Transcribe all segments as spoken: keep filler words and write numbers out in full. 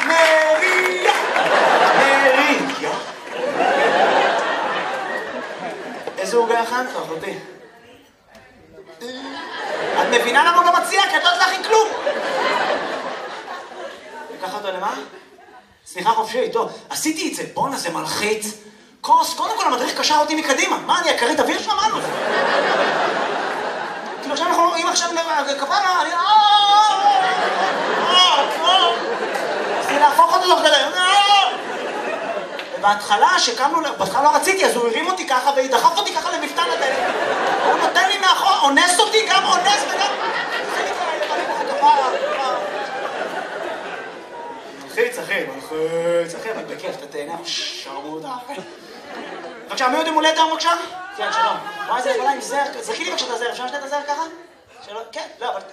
מריה! מריה! איזה עוגה הכנת, אחותי? את מבינה למה הוא לא מציע? כי את לא יודעת להכין כלום! לקח אותו למה? סליחה חופשי, טוב, עשיתי את זה, בואנה זה מלחיץ. כוס, קודם כל המדריך קשר אותי מקדימה. מה, אני אקרית אוויר שם? מה? כאילו עכשיו אנחנו, אם עכשיו כפרה, אני... רציתי להפוך אותו תוך כדי. ובהתחלה, שקמנו, בהתחלה לא רציתי, אז הוא הרים אותי ככה ודחף אותי ככה למפתן הדלת. הוא נותן לי מאחור, אונס אותי, גם אונס וגם... זה נקרא, לבנים לך כפרה. מלחיץ, אחי, מלחיץ, אחי, אבל בכיף, אתה תהנה, שרמוט, אחי. בבקשה, מי עוד יום הולדת היום בבקשה? כן, שלום. וואי, זה יכולה עם זר, זכי לי בבקשה את הזר, אפשר לשתה את הזר ככה? שלום, כן, לא, אבל...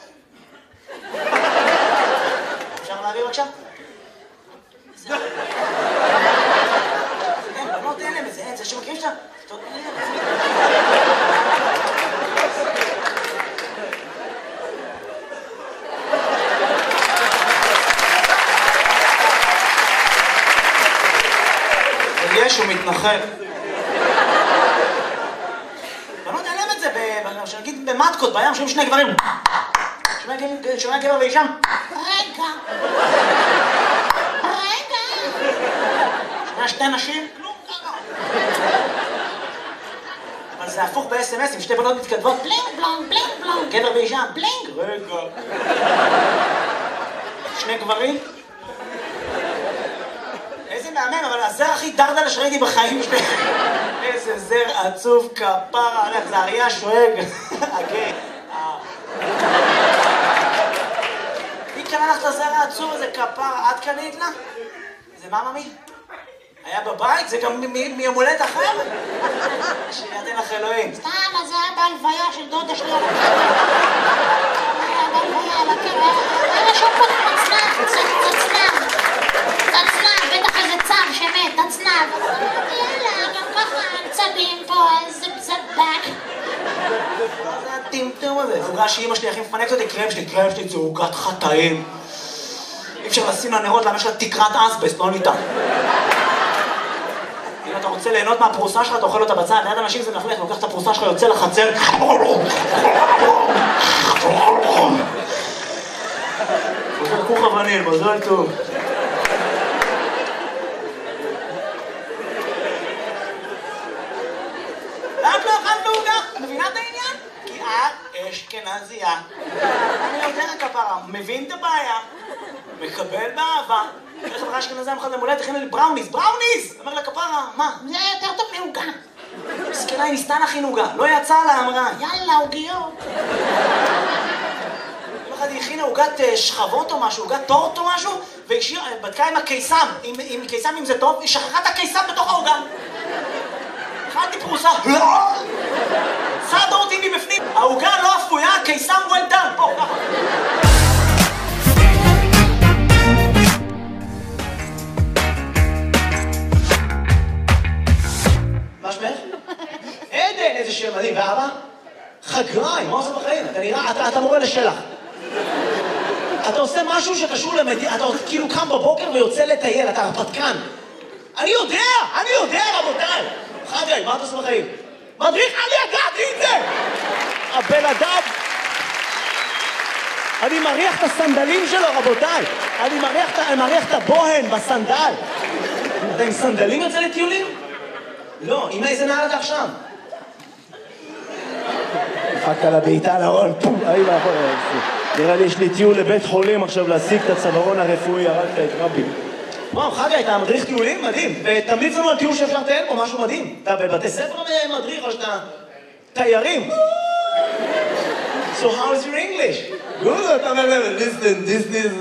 אפשר להעביר בבקשה? זר. אין, בנות אין להם את זה, אין, זה שמכירים שאתה... יש, הוא מתנחל. בנות, אין להם את זה, שנגיד במטקות, בים, שומעים שני גברים. שומע גבר ואישה. רגע. רגע. שומע שתי נשים. כלום ככה. אבל זה הפוך ב-אס אם אס, עם שתי בנות מתכתבות. בלינג בלונג, בלינג בלונג. גבר ואישה. בלינג. רגע. שני גברים. איזה מהמם, אבל הזר הכי דרדלה שראיתי בחיים שלי. איזה זר עצוב כפרה עליך, זה אריה שואג. אגי. מי קנה לך את הזר העצוב הזה כפרה? את קנית לה? זה מה ממי? היה בבית? זה גם מיום הולדת אחר? שידן לך אלוהים. סתם, אז זה היה בהלוויה של דודה שלי על הקבר. היה בהלוויה על הקבר. היה שם פה תצנב, תצנב. תצנב, בטח איזה צב שמת, תצנב. יאללה, גם ככה צבים פה, איזה צבק. זה הטמטום הזה. עוגה שאמא שלי הכי מפנקת אותי, קרם שלי, קרם שלי זה עוגת חטאים. אי אפשר לשים לנרות למה יש לה תקרת אסבסט, לא ניתן. אם אתה רוצה ליהנות מהפרוסה שלך, אתה אוכל אותה בצד, ליד אנשים זה מפלך, לוקח את הפרוסה שלך, יוצא לחצר. חוזר כוך אבנים, מזל טוב. למה לא אכלת עוגה? מבינה את העניין? כי את אשכנזייה. אני יודע כפרה, מבין את הבעיה, מקבל באהבה. איך חברה אשכנזייה מחד למולדת, תכין לי בראוניס, בראוניס! אומר לה כפרה, מה? זה יותר טוב מעוגה. מסכנה, היא ניסתה להכין עוגה, לא יצאה לה, אמרה. יאללה, עוגיות. יום אחד היא הכינה עוגת שכבות או משהו, עוגת טורט או משהו, והיא בדקה עם הקיסם, עם קיסם אם זה טוב, היא שכחה את הקיסם בתוך העוגה. אכלתי פרוסה, סעדה אותי מבפנים, העוגה לא אפויה, הקיסם well done, פה, ככה. מה שמך? עדן, איזה שם מדהים, ואבא? חגריים, מה עושה בחיים? אתה נראה, אתה מורה לשלח. אתה עושה משהו שקשור למדינה, אתה כאילו קם בבוקר ויוצא לטייל, אתה הרפתקן. אני יודע, אני יודע, רבותיי. חגי, מה אתה עושה בחיים? מדריך, אני ידעתי את זה! הבן אדם... אני מריח את הסנדלים שלו, רבותיי. אני מריח את הבוהן בסנדל. אתה עם סנדלים יוצא לטיולים? לא, עם איזה נעל אתה עכשיו? דפקת לה בעיטה לארון, פום, אי ואחור. נראה לי יש לי טיול לבית חולים עכשיו להשיג את הצווארון הרפואי, הרגת את רבי. וואו, חגי, אתה מדריך טיולים? מדהים. ותמליץ לנו על טיול שאפשר לטייל פה, משהו מדהים. אתה בבתי ספר מדריך או שאתה תיירים? So how is your English? Good, listen, this is...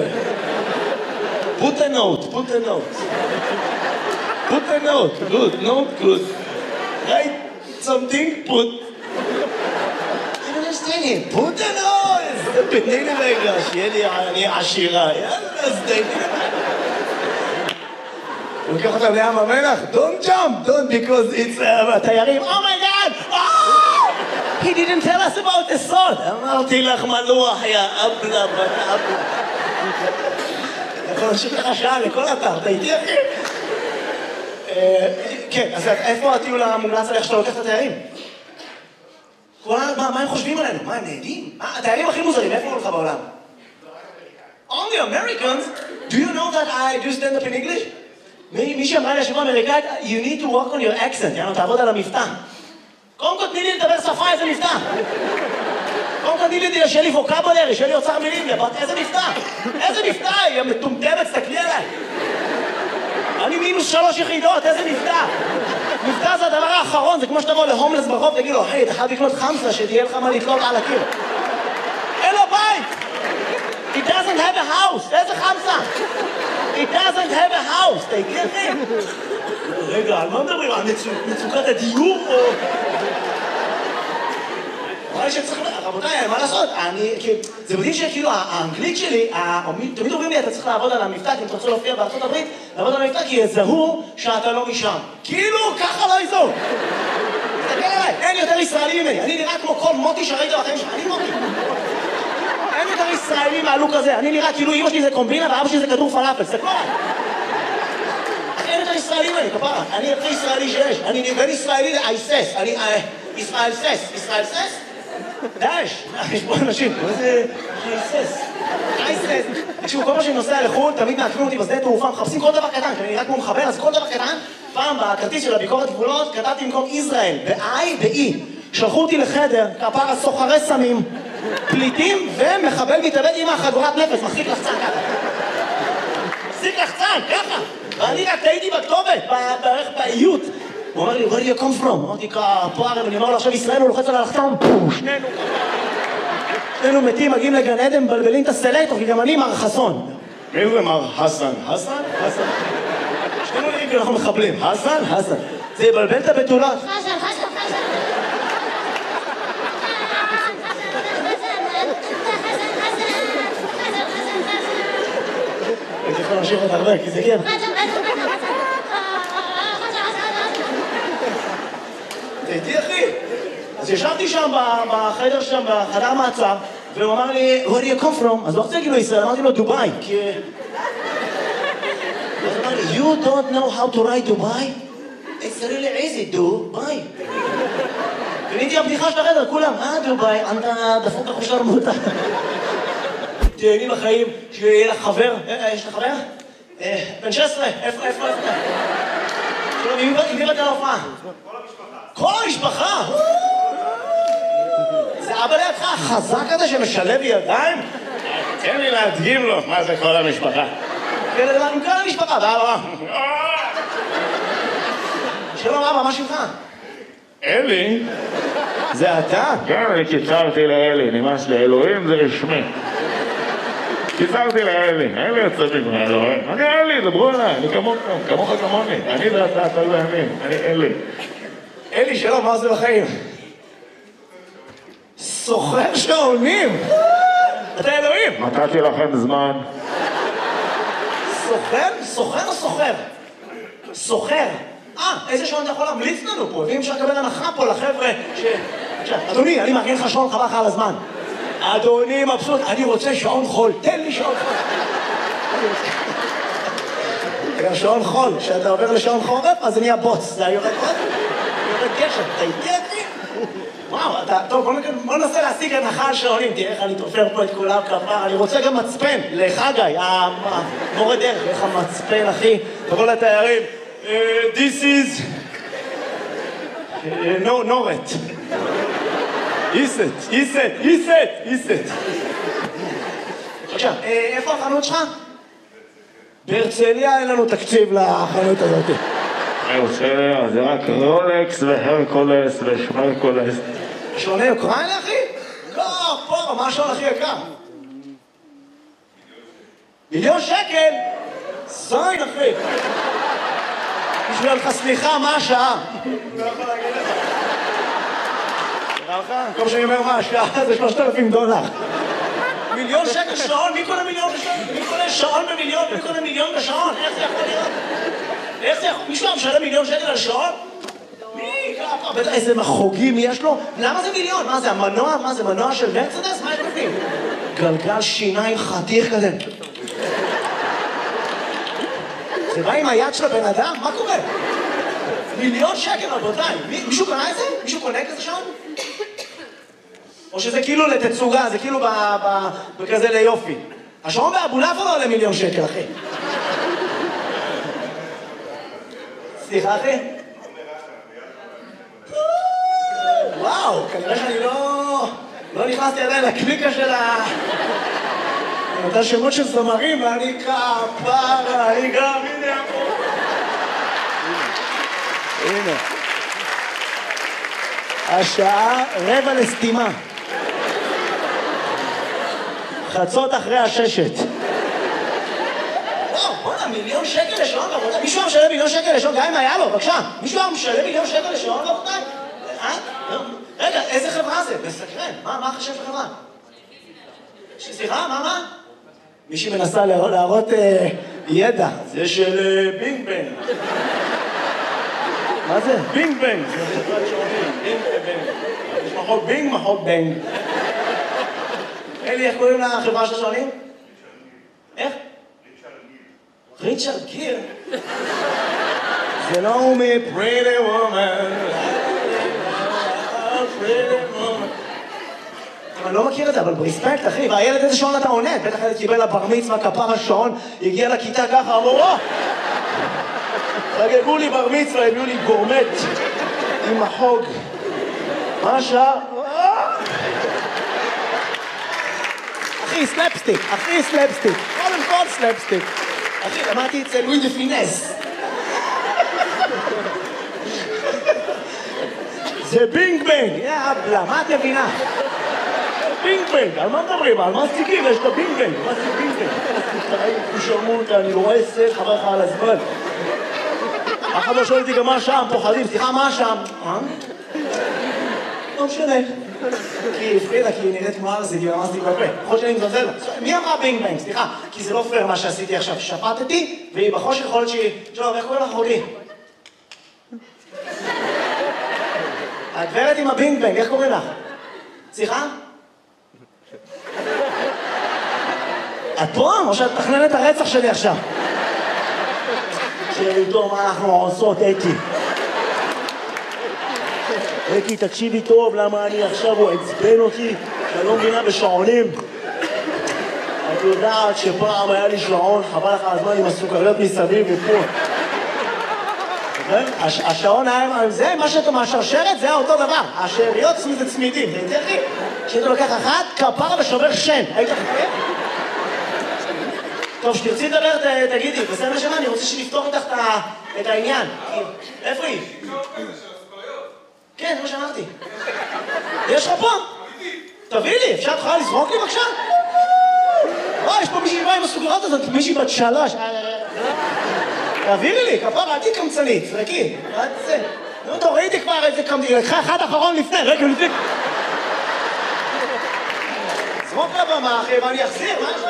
Put a note, put a note. Put a note, good, note, good. Write something, put... I don't understand it. Put a note! תתני לי רגע, שיהיה לי אני עשירה. יאללה, אז תתני לי. הוא לוקח אותם לים המלח. Don't jump, don't, because it's... התיירים, oh my god! Oh! He didn't tell us about the salt. אמרתי לך מלוח, יא אבלה, בת אבלה. יכול להמשיך לך שעה לכל אתר, אתה איתי אחי? כן, אז איפה הטיול המומלץ עליך שאתה לוקח את התיירים? מה הם חושבים עלינו? מה, הם נהדים? התיירים הכי מוזרים, איפה הוא לך בעולם? Only Americans? Do you know that I do stand up in English? מי שאמרה לי השבוע אמריקאית, you need to work on your accent, יאנו, תעבוד על המבטא. קודם כל תני לי לדבר שפה, איזה מבטא? קודם כל תני לי, שיהיה לי ווקבולרי, שיהיה לי אוצר מילים, איזה מבטא? איזה מבטא? היא מטומטמת, תסתכלי עליי. אני מינוס שלוש יחידות, איזה מבטא? מבטא זה הדבר האחרון, זה כמו שתבוא להומלס ברחוב, תגיד לו, היי, אתה חייב לקנות חמסה, שתהיה לך מה לתלות על הקיר. אין לו בית! He doesn't have a house, איזה חמסה? He doesn't have a house, אתה איתי אחי? רגע, על מה מדברים? על מצוקת הדיור או... אולי שצריך... רבותיי, מה לעשות? אני... זה מדהים שכאילו האנגלית שלי, תמיד אומרים לי, אתה צריך לעבוד על המבטא, כי אם אתה רוצה להופיע בארצות הברית, לעבוד על המבטא, כי יזהו שאתה לא משם. כאילו, ככה לא יזהו. תסתכל עליי, אין יותר ישראלי ממני. אני נראה כמו כל מוטי שראית בחיים שלך. אני מוטי. אין יותר ישראלי מהלוק הזה. אני נראה כאילו אמא שלי זה קומבינה ואבא שלי זה כדור פלאפל. תסתכלו עליי. אין יותר ישראלי ממני, כפרה. אני הכי ישראלי שיש. אני בין ישראלי לאייסס. אני... ישראל סס. ישראל סס? דאש, יש פה אנשים, מה זה אייסס? אייסס. תקשיבו, כל מה שאני נוסע לחו"ל, תמיד מעקמים אותי בשדה תעופה, מחפשים כל דבר קטן, כי אני נראה כמו מחבל, אז כל דבר קטן, פעם בכרטיס של הביקורת גבולות, כתבתי במקום ישראל, ב-I ב-E. שלחו אותי לחדר, כפרה סוחרי סמים, פליטים ומחבל מתאבד עם החגורת נפש, מחזיק לחצן ככה. מחזיק לחצן, ככה. ואני רק טעיתי בכתובת, בערך באיות. הוא אומר לי, where do you come from? אמרתי, כפוערם, אני אומר לו, עכשיו ישראל הוא לוחץ על הלחתום, פו, שנינו שנינו מתים, מגיעים לגן עדן, מבלבלים את הסלקטור, כי גם אני מר חסון. מי זה מר חסן? חסן? חסן. שנינו נראים כי אנחנו מחבלים. חסן? חסן. זה יבלבל את הבתולות. חסן, חסן, חסן. הייתי יכול להמשיך את הרבה, כי זה כן. תהייתי אחי. אז ישבתי שם בחדר שם, בחדר מעצר, והוא אמר לי, where do you come from? אז לא רוצה להגיד לו ישראל, אמרתי לו דובאי, כי... אז הוא אמר לי, you don't know how to write דובאי? It's really easy, דובאי. קניתי הבדיחה של החדר, כולם, אה דובאי, אתה דפוק לך שרמוטה. תהייני בחיים, שיהיה לך חבר, יש לך חבר? בן שש עשרה, איפה, איפה, איפה? שלום, עם מי באת להופעה? כל המשפחה! זה אבא לידך החזק הזה שמשלב ידיים? תן לי להדגים לו מה זה כל המשפחה. כן, לדבר עם כל המשפחה, ואבא... שלום אבא, מה שמך? אלי? זה אתה? כן, אני קיצרתי לאלי, נמאס לי, אלוהים זה רשמי. קיצרתי לאלי, אלי יוצא מגמרי, אלוהים. אני אלי, דברו עליי, אני כמוך, כמוך כמוני. אני ואתה, אתה ואני, אני אלי. אלי, שלום, מה זה בחיים? סוחר שעונים! אתה אלוהים! נתתי לכם זמן. סוחר? סוחר או סוחר? סוחר. אה, איזה שעון אתה יכול להמליץ לנו פה? ואם אפשר לקבל הנחה פה לחבר'ה ש... אדוני, אני מארגן לך שעון חבל לך על הזמן. אדוני מבסוט, אני רוצה שעון חול, תן לי שעון חול. גם שעון חול, כשאתה עובר לשעון חורף, אז זה נהיה בוץ, זה יורד עוד, יורד גשם, אתה איתי אחי? וואו, אתה, טוב, בוא ננסה להשיג הנחה על שעונים, תראה איך אני תופר פה את כולם כפר, אני רוצה גם מצפן, לחגי, המורה דרך, איך המצפן אחי, תבוא לתיירים, this is, נורת. איסט, איסט, איסט, איסט. עכשיו, איפה החנות שלך? בהרצליה אין לנו תקציב לחנות הזאת. בהרצליה זה רק רולקס והרקולס ושמרקולס. שעוני אוקראינה, אחי? לא, פה, מה השעון הכי יקר? מיליון שקל? זין, אחי. בשביל לך סליחה, מה השעה? לא יכול להגיד לך. נראה לך? כל שאני אומר מה השעה זה שלושת אלפים דולר. מיליון שקל שעון? מי קונה מיליון בשעון? מי קונה שעון במיליון? מי קונה מיליון בשעון? איך זה יכול להיות? איך זה יכול... מישהו משלם מיליון שקל על שעון? מי? בטח איזה מחוגים יש לו? למה זה מיליון? מה זה, המנוע? מה זה, מנוע של מרצדס? מה יש בפנים? גלגל שיניים חתיך כזה. זה בא עם היד של הבן אדם? מה קורה? מיליון שקל, רבותיי. מישהו קנה את זה? מישהו קונה כזה שעון? או שזה כאילו לתצוגה, זה כאילו בכזה ליופי. השעון באבולעפיה לא עולה מיליון שקל, אחי. סליחה, אחי? וואו, כנראה שאני לא... לא נכנסתי עדיין לקליקה של ה... אותה שמות של זמרים, ואני כפרה, אני גם, הנה הכל. הנה. השעה רבע לסתימה. חצות אחרי הששת. וואו, בוא'נה, מיליון שקל לשעון, רבותיי. מישהו היה משלם מיליון שקל לשעון, גם אם היה לו, בבקשה. מישהו היה משלם מיליון שקל לשעון, רבותיי? אה? רגע, איזה חברה זה? בסקרן. מה, מה חשב חברה? סליחה, מה, מה? מישהי מנסה להראות ידע. זה של בינג בנג. מה זה? בינג בנג. זה חברת שעונים. בינג בנג. יש מחוק בינג, מחוק בנג. אלי, איך קוראים לחברה של השעונים? איך? ריצ'רד גיר. זה לא הוא מפריטי וומן. אני לא מכיר את זה, אבל ברספקט, אחי, והילד איזה שעון אתה עונה? בטח ילד קיבל לבר מצווה, כפר השעון, הגיע לכיתה ככה, אמרו, או! חגגו לי בר מצווה, הביאו לי גורמט עם החוג. מה השעה? אחי, סלפסטיק, אחי, סלפסטיק. קודם כל סלפסטיק. אחי, למדתי אצל לואי דה פינס. זה בינג בנג, יאבלה, מה את מבינה? בינג בנג, על מה מדברים? על מה סטיקים? יש את הבינג בנג, מה זה בינג בנג? אני שרמוט, אני לא רואה סט, חבר לך על הזמן. אף אחד לא שואל אותי גם מה שם, פוחדים, סליחה, מה שם? אה? לא משנה. כי הפרידה, כי היא נראית כמו ארזית, היא רמזתי בפה. יכול שאני מזלזל לה. מי אמרה בינג בנג? סליחה, כי זה לא פייר מה שעשיתי עכשיו. שפטתי, והיא בחושך יכול להיות שהיא... טוב, איך קוראים לך אחותי? הגברת עם הבינג בנג, איך קוראים לך? סליחה? את פה? או שאת מתכננת הרצח שלי עכשיו? שאיתו מה אנחנו עושות, אתי? אתי, תקשיבי טוב, למה אני עכשיו הוא עצבן אותי שאני לא מבינה בשעונים. את יודעת שפעם היה לי שעון, חבל לך הזמן עם הסוכריות מסביב ופה. השעון היה, זה מה שאתה מהשרשרת, זה היה אותו דבר. השאריות זה צמידים, זה יותר לי. כשאתה לוקח אחת, כפרה ושובר שן. היית חפר? טוב, שתרצי לדבר, תגידי, בסדר נשמה, אני רוצה שנפתור איתך את העניין. איפה היא? כן, זה מה שאמרתי. יש לך פה? תביא לי, אפשר תוכל לזרוק לי בבקשה? וואי, יש פה מישהי באה עם הסוכריות הזאת, מישהי בת שלוש. תעבירי לי, כפרה, אל תהי קמצנית, זרקי. עד זה. נו, תורידי כבר איזה קמצנית, לקחה אחד אחרון לפני, רגע, לפני. זרוק לבמה, אחי, ואני אחזיר, מה יש לך?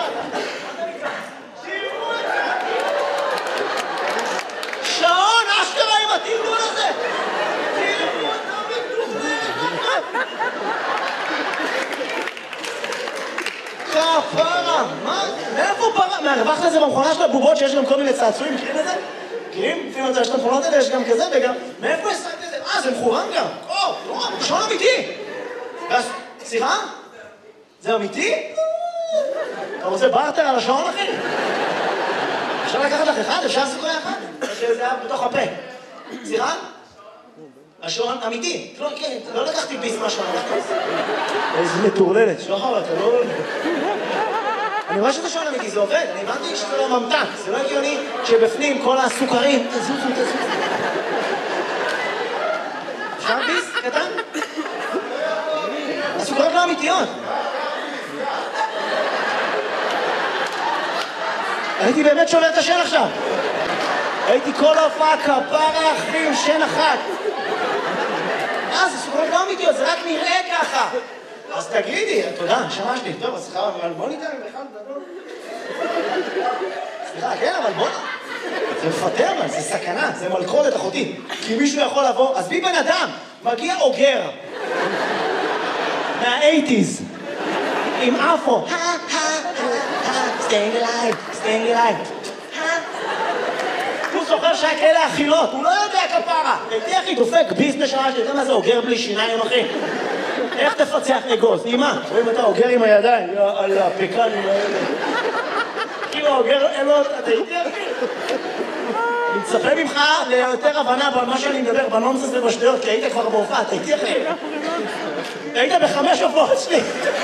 שעון, אשכרה עם התרגול הזה! תראו אותם בטובה! כפרה, מה? מאיפה פרה? מהרווחת לזה במכונה של הבובות שיש גם כל מיני צעצועים, מכירים את זה? מכירים? לפעמים יש את המכונות האלה, יש גם כזה וגם... מאיפה השגת את זה? אה, זה מכורן גם! או, לא, שעון אמיתי! סליחה? זה אמיתי? אתה רוצה בארטר על השעון, אחי? אפשר לקחת לך אחד? אפשר סוכריה אחד? שזה היה בתוך הפה. סליחה? השעון אמיתי. לא לקחתי ביס מהשעון. איזה מטורללת. שחר, אתה לא... אני רואה שזה שעון אמיתי, זה עובד. אני הבנתי שזה לא ממתק. זה לא הגיוני שבפנים כל הסוכרים... תזוזו, תזוזו. אפשר ביס? קטן? הסוכריות לא אמיתיות. הייתי באמת שובר את השן עכשיו. הייתי כל ההופעה כפרה אחים, שן אחת. אה, זה סוכרות לא אמיתיות, זה רק נראה ככה. אז תגידי, תודה, נשמה שלי. טוב, אז סליחה, אבל בוא ניתן עם אחד גדול. סליחה, כן, אבל בוא... זה מפטר, אבל זה סכנה, זה מלכודת אחותי. כי מישהו יכול לבוא, אז בי בן אדם, מגיע אוגר. מה-אייטיז. עם אפו. Staying alive, staying alive. זוכר שהיה כאלה אכילות? הוא לא יודע כפרה. הייתי אחי דופק ביס בשעה שלי, אתה יודע מה זה אוגר בלי שיניים אחי? איך תפצח אגוז? אמא, רואים אתה אוגר עם הידיים? יא אללה, פקנים האלה. כאילו אוגר, אין לו, אתה הייתי אחי? אני מצפה ממך ליותר הבנה במה שאני מדבר, בנונסנס ובשטויות, כי היית כבר בהופעה, אתה הייתי אחי? היית בחמש הופעות שלי.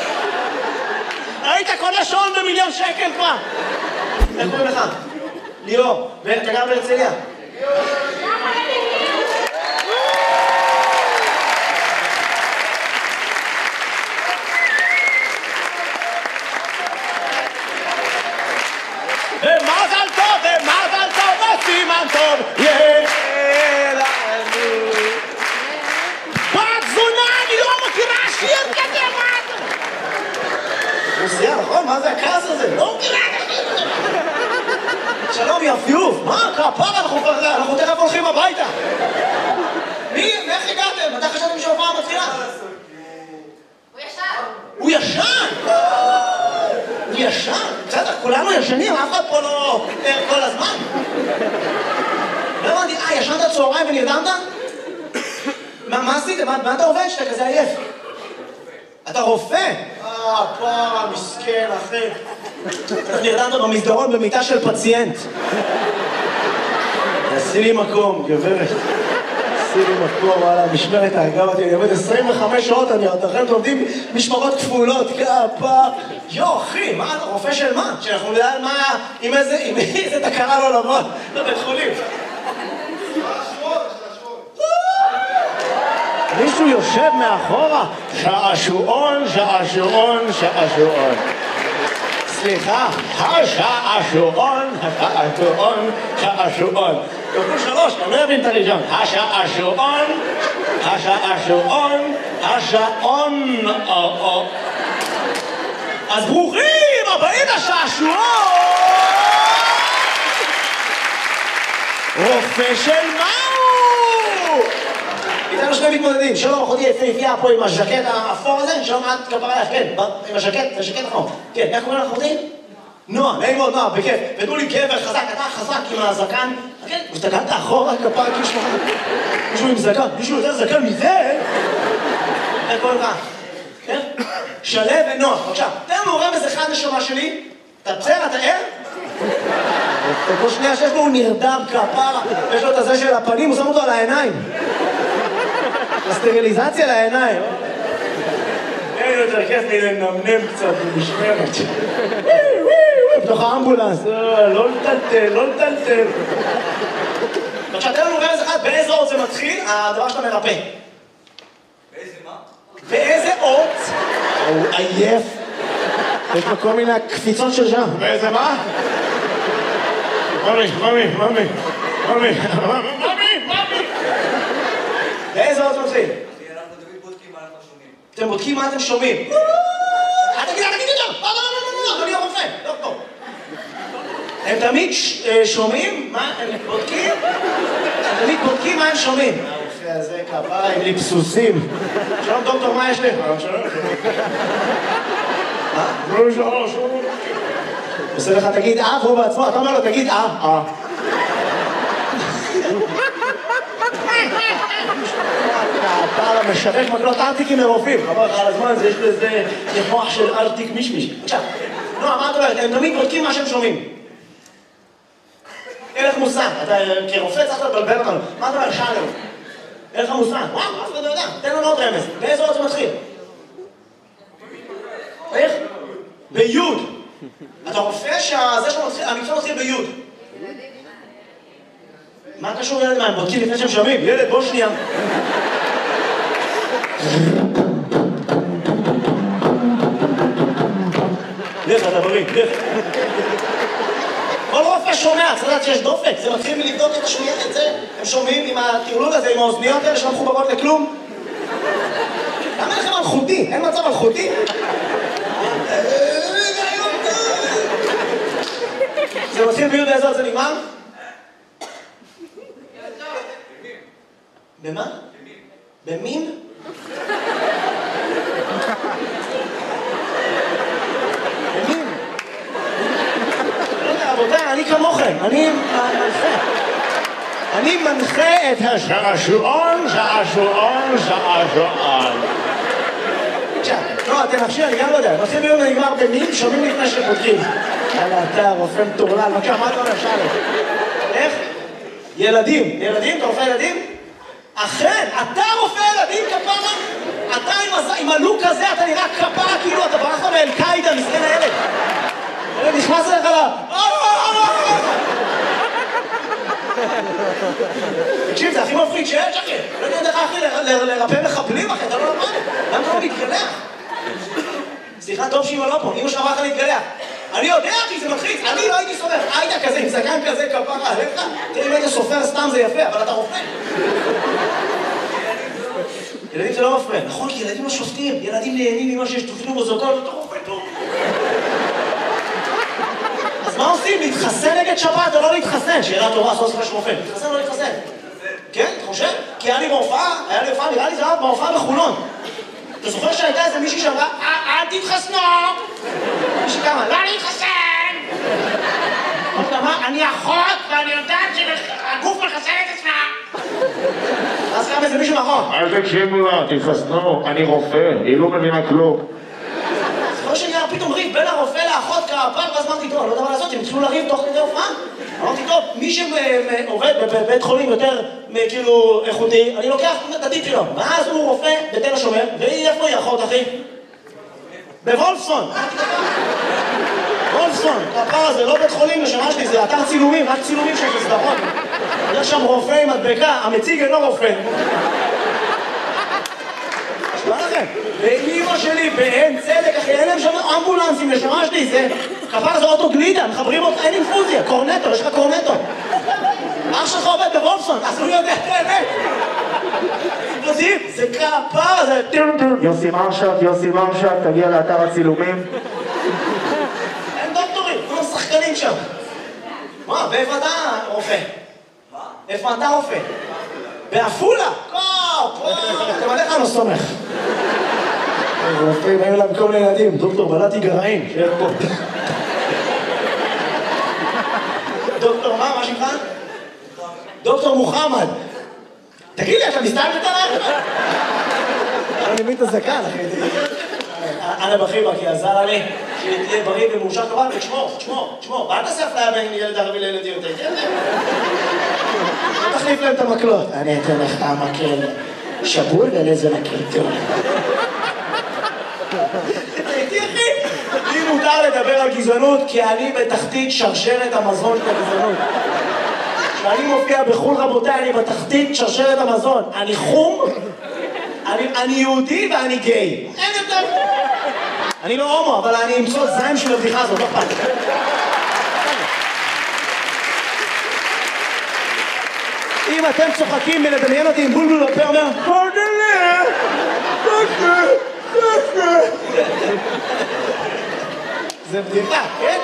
היית קונה שעון במיליון שקל כבר. איך קוראים לך? ליאור. ואתה גר בהרצליה? ומזל טוב, ומזל טוב, וסימן טוב, יהיה לנו. בת זונה, אני לא מכירה שיר כזה, מה אתה? רוסיה, נכון? מה זה הכעס הזה? לא מכירה את השיר הזה. שלום, יפיוף. מה? כפרה, אנחנו תכף הולכים הביתה. מי? איך הגעתם? מתי חשבתם שההופעה מתחילה? הוא ישן. הוא ישן? הוא ישן? בסדר, כולנו ישנים, אף אחד פה לא ער כל הזמן. לא הבנתי, אה, ישנת צהריים ונרדמת? מה עשית? מה אתה עובד שאתה כזה עייף? אתה רופא? אה, פרה, מסכן, אחי. נרדמת במסדרון במיטה של פציינט. עשי לי מקום, גברת. עשי לי מקום, וואלה, משמרת האגב אותי, אני עובד עשרים וחמש שעות, אני עוד אחרי לומדים משמרות כפולות, כפה. יו, אחי, מה, רופא של מה? שאנחנו נדע מה, עם איזה, עם איזה תקרה לא לבוא לבית חולים. מישהו יושב מאחורה, שעשועון, שעשועון, שעשועון. סליחה, השעשועון, השעשועון, שעשועון. תוכלו שלוש, אני לא אבין את הראשון. השעשועון, השעשועון, השעון. אז ברוכים הבאים לשעשועון! רופא של מהו? איתנו שני מתמודדים, שלום אחותי יפהפייה פה עם הז'קט האפור הזה, שלום את כפרה לך, כן, עם הז'קט, זה ז'קט אפור. כן, איך קוראים לך אחותי? נועה, נעים מאוד נועה, בכיף. ותנו לי גבר חזק, אתה חזק עם הזקן. כן, ושתגעת אחורה כפרה כאילו מישהו עם זקן, מישהו יותר זקן מזה? איך קוראים לך? כן? שלו ונועה, בבקשה. תן לנו רמז אחד נשמה שלי. אתה בסדר, אתה ער? כל שנייה שיש בו הוא נרדם כפרה, יש לו את הזה של הפנים, הוא שם אותו על העיניים. הסטריליזציה לעיניים. אין יותר כיף לי לנמנם קצת במשמרת. בתוך האמבולנס, לא לטלטל, לא לטלטל. עכשיו, תן לנו רמז אחד, באיזה אות זה מתחיל, הדבר שאתה מרפא. באיזה מה? באיזה אות? הוא עייף. יש לו כל מיני קפיצות של שם. באיזה מה? ממי, ממי, ממי, ממי, ממי, ממי. באיזה אות מתחיל? אנחנו תמיד בודקים מה אנחנו שומעים. אתם בודקים מה אתם שומעים. אל תגיד, אל תגיד יותר! לא, לא, לא, לא, אדוני הרופא, לא פה. הם תמיד שומעים מה הם בודקים? הם תמיד בודקים מה הם שומעים. הרופא הזה כפיים לי פסוסים. שלום דוקטור, מה יש לי? שלום, מה? שלום, שלום, שלום. עושה לך תגיד אה, והוא בעצמו, אתה אומר לו תגיד אה, אה. אתה משווק מקלות ארטיקים לרופאים, חבל לך על הזמן, יש לזה מוח של ארטיק מישמיש. עכשיו, נועה, מה את אומרת? הם תמיד בודקים מה שהם שומעים. אין לך מושג, אתה כרופא צריך לבלבל אותנו. מה אתה אומר? שאלנו. אין לך מושג. וואו, אף אחד לא יודע. תן לנו עוד רמז. באיזה אות זה מתחיל? איך? ביוד. אתה רופא שהזה שלו מתחיל, המקצוע מתחיל ביוד. מה קשור ילד מה? הם בודקים לפני שהם שומעים? ילד, בוא שנייה. לך, אתה בריא, לך. כל רופא שומע, צריך לדעת שיש דופק, זה מתחיל מלבדוק את השמיעה, את זה. הם שומעים עם הטרלול הזה, עם האוזניות האלה שלא מחוברות לכלום. למה לכם אלחוטי? אין מצב אלחוטי? זה מתחיל ביוד איזה עוד זה נגמר? במה? במין? במין? רבותיי, אני כמוכם, אני מלכה. אני מנחה את השעשועון, שעשועון, שעשועון. עכשיו, לא, אתם עכשיו, אני גם לא יודע, מתחיל ביום נגמר במים, שומעים לפני שפותחים. יאללה, אתה רופא מטורלל, בבקשה, מה אתה אומר, שלום? איך? ילדים, ילדים? אתה רופא ילדים? אכן, אתה רופא ילדים כפרה? אתה עם הלוק הזה, אתה נראה כפרה, כאילו אתה ברחת מאל-קאידה, מסכן הילד. הילד נכנס אליך לה... תקשיב, זה הכי מפחיד שיש, אחי. לא יודע איך, אחי, לרפא מחבלים, אחי, אתה לא למד. למה אתה לא מתגלח? סליחה, טוב שאמא לא פה, אמא שלך אמרה לך להתגלח. אני יודע, אחי, זה מלחיץ. אני לא הייתי סופר. היית כזה, עם זקן כזה, כפרה עליך. תראי, אם היית סופר סתם זה יפה, אבל אתה רופא. ילדים זה לא מפריע. נכון, כי ילדים לא שופטים. ילדים נהנים ממה שיש תופנו בזוגות, אתה רופא טוב. אז מה עושים? להתחסן נגד שפעת או לא להתחסן? שאלה טובה, סוף סוף יש רופא. להתחסן או לא להתחסן? כן, אתה חושב? כי היה לי בהופעה, היה לי הופעה, נראה לי זה היה בהופעה בחולון. אתה זוכר שהייתה איזה מישהי שאמרה, אל תתחסנו! מישהי כמה, לא להתחסן! אתה אמרה, אני אחות ואני יודעת שהגוף מחסן את עצמה! אז קם איזה מישהו נכון. אל תקשיבו לה, תתחסנו, אני רופא, היא לא מבינה כלום. זוכר שנראה פתאום ריב בין הרופא לאחות כעפר, ואז אמרתי, טוב, אני לא יודע מה לעשות, הם התחילו לריב תוך כדי הופעה. אמרתי, טוב, מי שעובד בבית חולים יותר כאילו איכותי, אני לוקח את הטיפ שלו. ואז הוא רופא בתל השומר, והיא איפה היא אחות, אחי? בוולפסון. וולפסון, הפער הזה לא בית חולים לשמה שלי, זה אתר צילומים, רק צילומים של סדרות. יש שם רופא עם מדבקה, המציג אינו רופא. שמה לכם? ואימא שלי באין צדק, אחי, אין להם שם אמבולנסים לשמה שלי, זה... כפר זה אוטו גלידה, מחברים אותך, אין אינפוזיה, קורנטו, יש לך קורנטו. אח שלך עובד בוולפסון, אז הוא יודע את האמת. זה כפר, זה... יוסי מרשת, יוסי מרשת, תגיע לאתר הצילומים. אין דוקטורים, כולם שחקנים שם. מה, באיפה אתה רופא? מה? איפה אתה רופא? בעפולה? קופ, אתם עליך לא סומך. רופאים, היו להם כל מיני ילדים, דוקטור בלעתי גרעין, שיהיה פה. דוקטור מה, מה שמך? דוקטור מוחמד. תגיד לי, אתה מסתלבט עליי? אני מבין את הזקן, אחי. אנא בחיבה, כי עזר לי שתהיה בריא ומאושר כבל, ותשמור, תשמור, תשמור. ואל תעשה אפליה בין ילד ערבי לילד יהודי, תן להם. לא תחליף להם את המקלות. אני אתן לך המקל שבור ולזה מקל טוב. תראי, אחי, לי מותר לדבר על גזענות, כי אני בתחתית שרשרת המזון של הגזענות. כשאני מופיע בחול, רבותיי, אני בתחתית שרשרת המזון. אני חום, אני, אני יהודי ואני גיי. אין יותר. אני לא הומו, אבל אני אמצוא זיים של הבדיחה הזאת, לא פעם. אם אתם צוחקים מלדמיין אותי עם בולבול בפה, אומר, פרדלה, פרדלה, פרדלה. זה בדיחה, כן?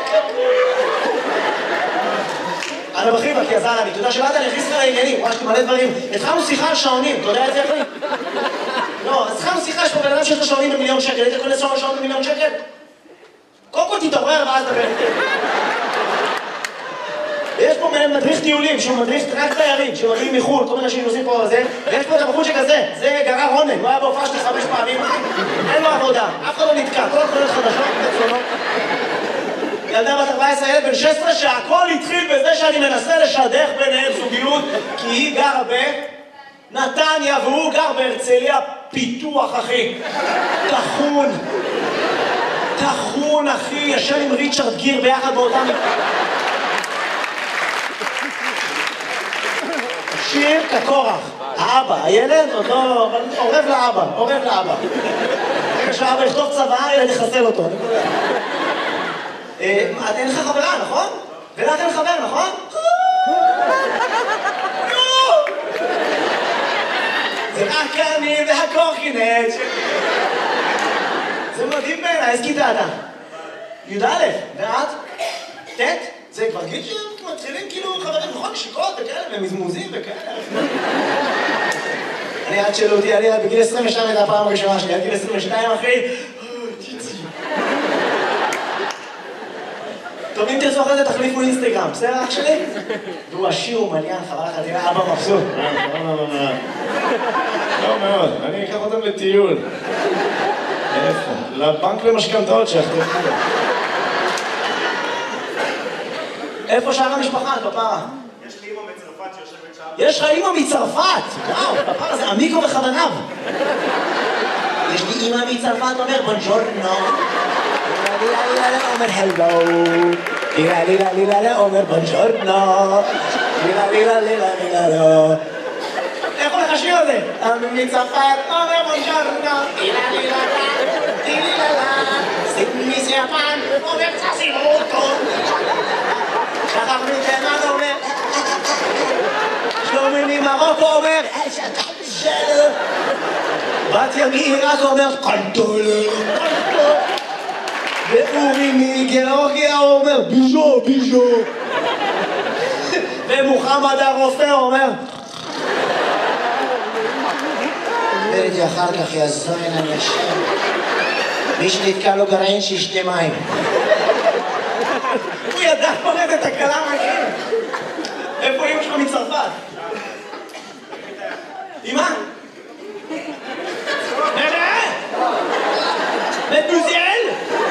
אנא בחיבה, כי עזר לי. אתה יודע שבאת, אני הכניס לך לעניינים, ממש מלא דברים. התחלנו שיחה על שעונים, אתה יודע את זה, אחי? לא, אז התחלנו שיחה, יש פה בן אדם שיש לו שעונים במיליון שקל, היית קונה שעון במיליון שקל? קודם כל תתעורר ואז דבר. ויש פה מדריך טיולים, שהוא מדריך רק תיירים, שמגיעים מחו"ל, כל מיני אנשים נוסעים פה על זה, ויש פה את הבחור שכזה, זה גרר רונן, הוא היה בהופעה שלי חמש פעמים, אין לו עבודה, אף אחד לא נתקע, כל התחולות חדשות, תצלונות. ילדה בת ארבע עשרה, ילד בן שש עשרה, שהכל התחיל בזה שאני מנסה לשדך ביניהם זוגיות, כי היא גרה בנתניה והוא גר בהרצליה פיתוח, אחי. תחון. תחון, אחי, ישן עם ריצ'רד גיר ביחד באותם... שיר כקורח. האבא, הילד עוד לא... אבל עורב לאבא, עורב לאבא. רגע שהאבא יכתוב צבא, ילד יחסל אותו. אין לך חברה, נכון? ולך אין חבר, נכון? זה רק אני והקורקינט. זה מדהים בעיניי, איזה כיתה אתה? י"א, ואת? ט'? זה כבר גיל שמתחילים כאילו חברים, נכון? שיקות וכאלה, ומזמוזים וכאלה. אני עד שלא אותי, אני בגיל עשרים ושתיים הייתה הפעם הראשונה שלי, עד גיל עשרים ושתיים אחי. טוב, אם תרצו אחרי זה תחליפו אינסטגרם, בסדר אח שלי? והוא עשיר, הוא מליין, חבל לך, תראה, אבא מבסוט. לא מאוד, אני אקח אותם לטיול. איפה? לבנק למשכנתאות שיחתכו. איפה שאר המשפחה, כפרה? יש לי אמא מצרפת שיושבת שם. יש לך אמא מצרפת! וואו, כפרה זה עמיקו וכוונב. יש לי אמא מצרפת, אומר בונג'ורנו. לילה לילה אומר הלו. לילה לילה לילה אומר בונג'ורנו. לילה לילה לילה לילה לא. איך הולך השיר הזה? אמא מצרפת אומר בונג'ורנו. לילה לילה לילה לילה. סיפמי סיפן אומר צסימוטו. שחר מתימן אומר שלומי ממרוקו אומר בת ימי רק אומר קנטולה ואורי מגאורגיה אומר ביז'ו ביז'ו ומוחמד הרופא אומר דבר איתי אחר כך יעזור אני אשם מי שנתקע לו גרעין שישתה מים הוא ידע פורט את הקלה מהכיר. איפה אמא שלך מצרפת? אמא? נראה? מדמוזל?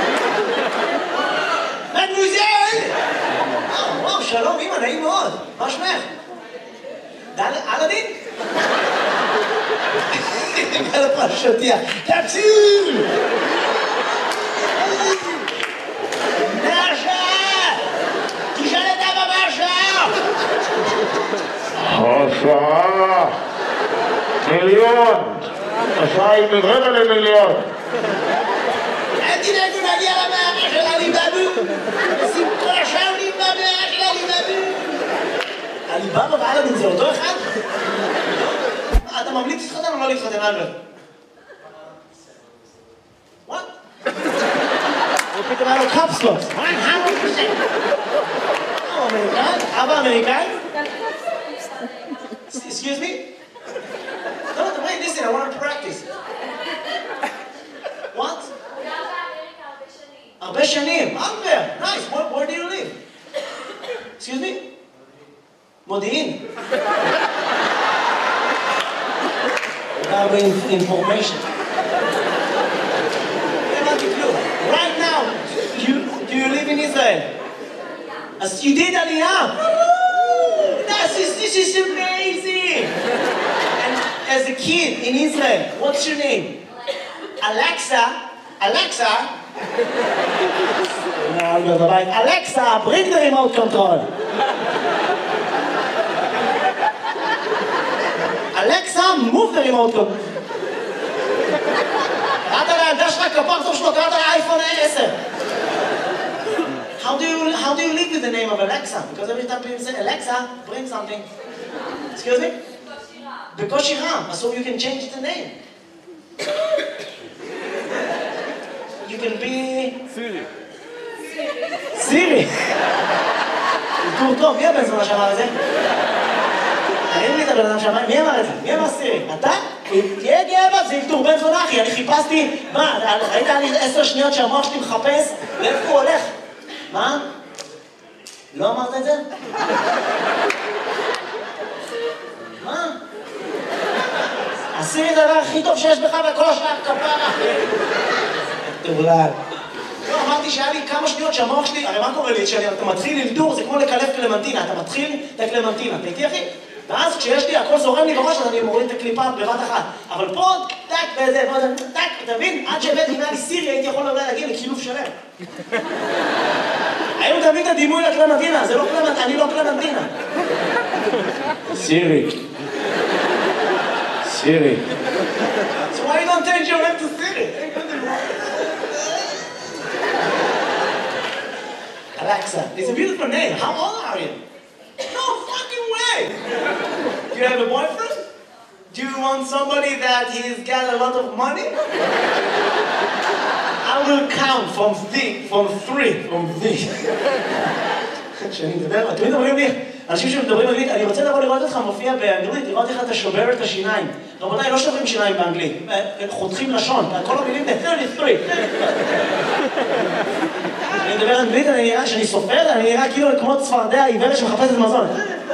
מדמוזל? וואו, שלום אמא, נעים מאוד. מה שמך? אלאדין? על הפרשתיה. תפסיל! השעה מיליון, השעה היא מרבע למיליון. אל תדאגו נגיע למערה של עליבאבו, שים כל השעונים במערה של עליבאבו. עליבאבו ואלאדין זה אותו אחד? אתה ממליץ להתחתן או לא להתחתן אלברט? What? הוא פתאום היה לו קפסלוס. אמריקאי? אבא אמריקאי? Excuse me? No, wait, listen, I want to practice. What? הרבה שנים. הרבה. Nice. Where, where do you live? Excuse me? מודיעין. הרבה information. Right now, you, do you live in Israel? As you did Aliyah. This is, this is amazing! And as a kid in Israel, what's your name? Alexa, Alexa, Alexa, bring the remote control. Alexa, move the remote control. קראת לילדה שלך כפר טוב שלו, קראת לאייפון עשר. How do you how do you live with the name of Alexa? Because every time people say Alexa, bring something. Excuse me? Because Ram, so you can change the name. You can be Siri. Siri. טוב טוב, מי הבן זונה שאמר את זה? אין לי את הבן אדם שאמר, מי אמר את זה? מי אמר סירי? אתה? תהיה גאה בה, זה ילתור בן זונה אחי, אני חיפשתי, מה, ראית לי עשר שניות שהמוח שלי מחפש? לאיפה הוא הולך? מה? לא אמרת את זה? מה? הסירי זה הדבר הכי טוב שיש בך וכל השאר כפרה. תאולל. לא, אמרתי שהיה לי כמה שניות שהמוח שלי, הרי מה קורה לי? כשאתה מתחיל ללדור זה כמו לקלף קלמנטינה, אתה מתחיל את הקלמנטינה, אתה איתי אחי? ואז כשיש לי הכל זורם לי בראש, אז אני מוריד את הקליפה בבת אחת. אבל פה, טק וזה, טק, אתה מבין? עד שהבאתי אם היה לי סירי, הייתי יכול אולי להגיע לקילוף שלם. היום תמיד את הדימוי לקלמנטינה, זה לא קלמנטינה, אני לא קלמנטינה. סירי. סירי. So why you don't change your name to Siri? Alexa, it's a beautiful name. How old are you? No fucking way! Do you have a boyfriend? Do you want somebody that he's got a lot of money? I will count from three, from three, from three. שאני מדבר, תמיד אומרים לי, אנשים שמדברים אנגלית, אני רוצה לבוא לראות אותך מופיע באנגלית, לראות איך אתה שובר את השיניים. רבותיי, לא שוברים שיניים באנגלית, חותכים לשון, כל המילים זה שלושים ושלוש. אני מדבר אנגלית, אני נראה שאני סופר, אני נראה כאילו כמו צפרדע עיוורת שמחפשת מזון.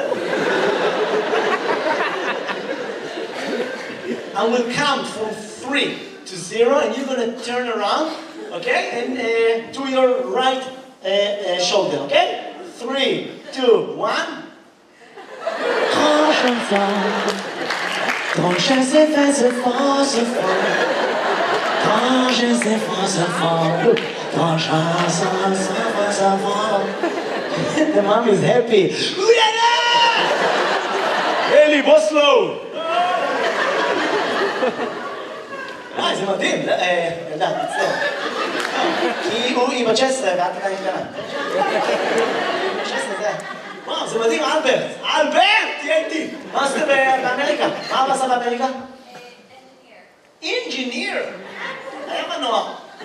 I will count from three to zero, and you're gonna turn around, okay? And uh, to your right uh, uh, shoulder, okay? Three, two, one. Quand j'entends, quand je sais faire ce fort, ce fort. Quand je sais faire ce fort, quand je sais faire ce fort. The mom is happy. אלי, בוא סלואו! אה, זה מדהים, ילדה, תצטער. כי היא בת שש עשרה ואת עדיין קטנה. שש עשרה זה... וואו, זה מדהים, אלברט! אלברט! תהיה איתי! מה עשית באמריקה? מה אבא עשה באמריקה? אינג'יניר! היה מנוע.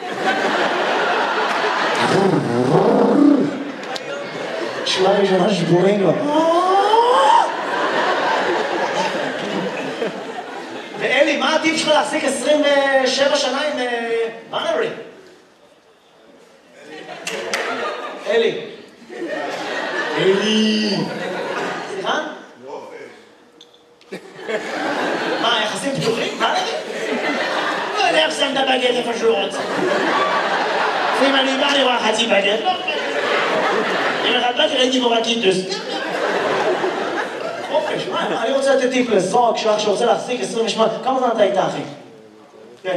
שולה ראשונה שבורים לו. ואלי, מה הטיפ שלך להחזיק עשרים ושבע שנה עם בנרי? אלי. אלי. סליחה? מה, יחסים פתוחים? בנרי? לא יודע איך שם את הבגט איפה שהוא רוצה. אם אני בא לראה חצי בגט, לא חצי. אם אחד בא ראיתי בו רקיטוס. חופש, מה? אני רוצה לתת טיפ לזוג שלך שרוצה להחזיק עשרים ושמונה. כמה זמן אתה איתה, אחי? כן.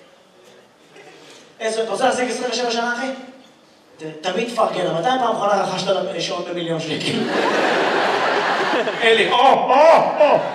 איזה, אתה רוצה להחזיק עשרים ושבע שנה, אחי? תמיד תפרגן, מתי פעם אחרונה רכשת שעון במיליון שקל? אלי, או, או, או!